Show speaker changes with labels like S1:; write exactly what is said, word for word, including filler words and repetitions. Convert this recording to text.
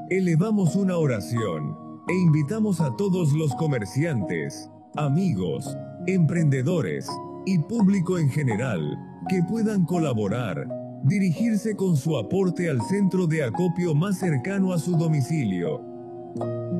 S1: elevamos una oración e invitamos a todos los comerciantes, amigos, emprendedores y público en general que puedan colaborar, dirigirse con su aporte al centro de acopio más cercano a su domicilio.